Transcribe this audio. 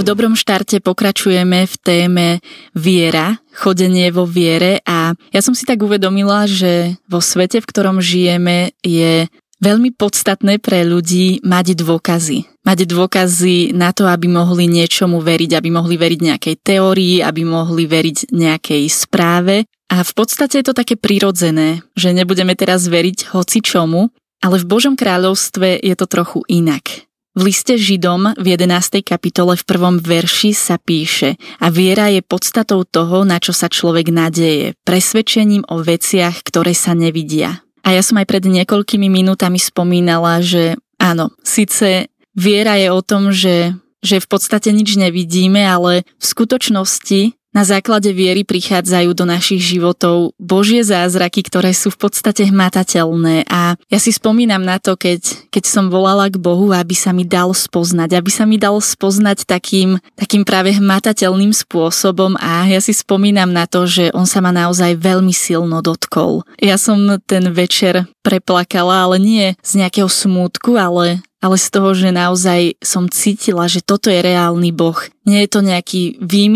v Dobrom štarte pokračujeme v téme viera, chodenie vo viere a ja som si tak uvedomila, že vo svete, v ktorom žijeme, je veľmi podstatné pre ľudí mať dôkazy. Mať dôkazy na to, aby mohli niečomu veriť, aby mohli veriť nejakej teórii, aby mohli veriť nejakej správe. A v podstate je to také prirodzené, že nebudeme teraz veriť hocičomu, ale v Božom kráľovstve je to trochu inak. V liste Židom v 11. kapitole v 1. verši sa píše: a viera je podstatou toho, na čo sa človek nadeje, presvedčením o veciach, ktoré sa nevidia. A ja som aj pred niekoľkými minútami spomínala, že áno, síce viera je o tom, že v podstate nič nevidíme, ale v skutočnosti na základe viery prichádzajú do našich životov Božie zázraky, ktoré sú v podstate hmatateľné. A ja si spomínam na to, keď som volala k Bohu, aby sa mi dal spoznať takým práve hmatateľným spôsobom, a ja si spomínam na to, že on sa ma naozaj veľmi silno dotkol. Ja som ten večer preplakala, ale nie z nejakého smútku, ale z toho, že naozaj som cítila, že toto je reálny Boh. Nie je to nejaký